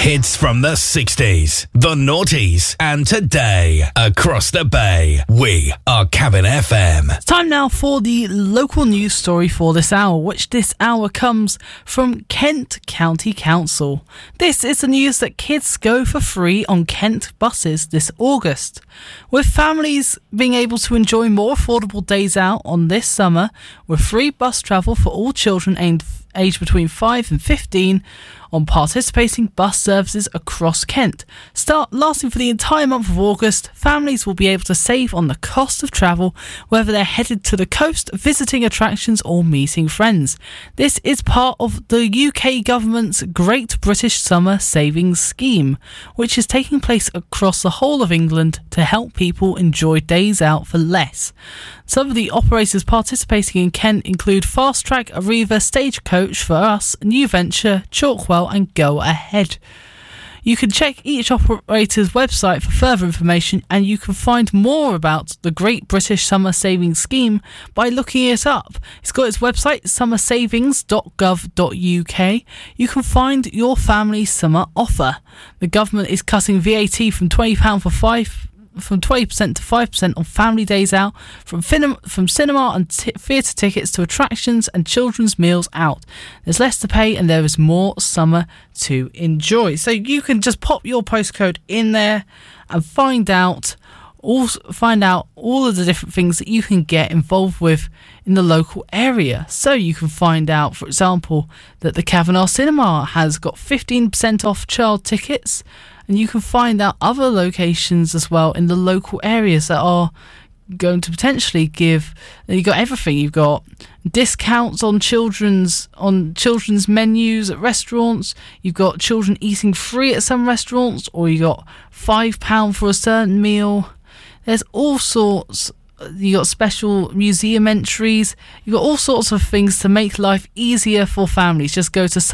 Hits from the 60s, the noughties, and today across the bay. We are Cabin FM. It's time now for the local news story for this hour, which this hour comes from Kent County Council. This is the news that kids go for free on Kent buses this August. With families being able to enjoy more affordable days out on this summer, with free bus travel for all children aged between 5 and 15 on participating bus services across Kent. Lasting for the entire month of August, families will be able to save on the cost of travel, whether they're headed to the coast, visiting attractions or meeting friends. This is part of the UK government's Great British Summer Savings Scheme, which is taking place across the whole of England to help people enjoy days out for less. Some of the operators participating in Kent include Fast Track, Arriva, Stagecoach, For Us, New Venture, Chalkwell and Go Ahead. You can check each operator's website for further information, and you can find more about the Great British Summer Savings Scheme by looking it up. It's got its website, summersavings.gov.uk. You can find your family's summer offer. The government is cutting VAT from £20 from 20% to 5% on family days out, from cinema and theatre tickets to attractions and children's meals out. There's less to pay and there is more summer to enjoy. So you can just pop your postcode in there and find out all of the different things that you can get involved with in the local area. So you can find out, for example, that the Cavanagh Cinema has got 15% off child tickets. And you can find out other locations as well in the local areas that are going to potentially give. You've got everything. You've got discounts on children's menus at restaurants. You've got children eating free at some restaurants, or you got £5 for a certain meal. There's all sorts. You got special museum entries. You got all sorts of things to make life easier for families. Just go to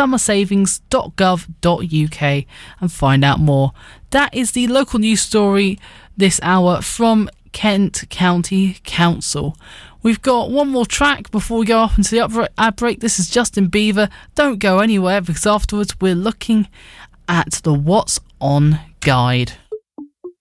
summersavings.gov.uk and find out more. That is the local news story this hour from Kent County Council. We've got one more track before we go off into the ad break. This is Justin Bieber. Don't go anywhere, because afterwards we're looking at the What's On Guide.